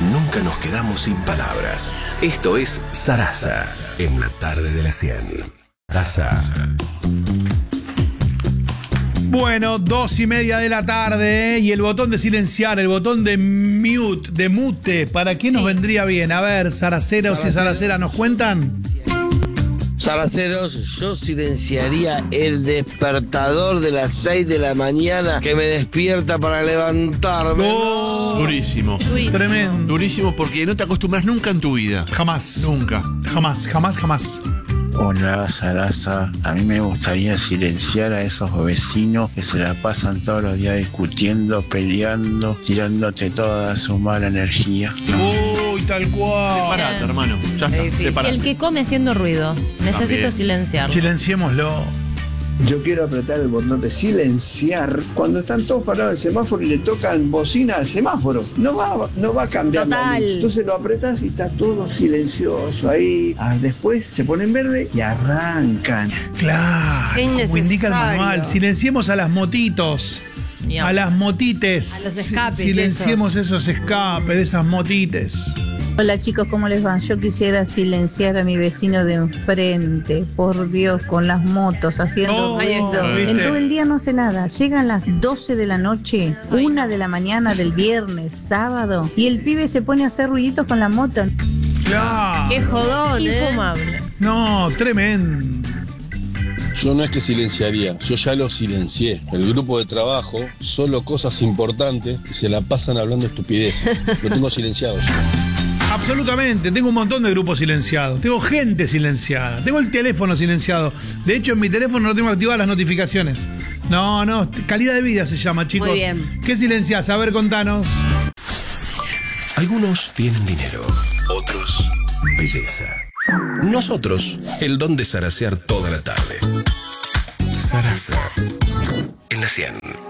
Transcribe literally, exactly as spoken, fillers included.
nunca nos quedamos sin palabras. Esto es Sarasa, en la tarde de las cien. Sarasa. Bueno, dos y media de la tarde, ¿eh? Y el botón de silenciar, el botón de mute, de mute, ¿para qué nos sí. vendría bien? A ver, Saraceros y Saraceras, ¿nos cuentan? Saraceros, yo silenciaría el despertador de las seis de la mañana que me despierta para levantarme. Oh, durísimo. durísimo. Tremendo. Durísimo porque no te acostumbras nunca en tu vida. Jamás. Nunca. Jamás, jamás, jamás. Hola, Sarasa. A mí me gustaría silenciar a esos vecinos que se la pasan todos los días discutiendo, peleando, tirándote toda su mala energía. Uy, tal cual. Separate, hermano. Ya está, separate. El que come haciendo ruido. Necesito También. silenciarlo. Silenciémoslo. Yo quiero apretar el botón de silenciar cuando están todos parados en el semáforo y le tocan bocina al semáforo. No va, no va a cambiar. Total. Entonces lo apretas y está todo silencioso ahí. Ah, después se pone en verde y arrancan. Claro, como indica el manual. Silenciemos a las motitos. A las motites. A los escapes. Silenciemos esos, esos escapes de esas motites. Hola chicos, ¿cómo les va? Yo quisiera silenciar a mi vecino de enfrente, por Dios, con las motos haciendo oh, ruido. En todo el día no hace nada. Llegan las doce de la noche, una de la mañana del viernes, sábado, y el pibe se pone a hacer ruiditos con la moto. Claro. Qué jodón, Infumable. ¿eh? No, tremendo. Yo no es que silenciaría, yo ya lo silencié. El grupo de trabajo, solo cosas importantes, que se la pasan hablando estupideces. Lo tengo silenciado ya. Absolutamente, tengo un montón de grupos silenciados, tengo gente silenciada, tengo el teléfono silenciado. De hecho, en mi teléfono no tengo activadas las notificaciones. No, no, calidad de vida se llama, chicos. Muy bien. ¿Qué silenciás? A ver, contanos. Algunos tienen dinero, otros belleza. Nosotros, el don de zarasear toda la tarde. Sarasa, en la cien.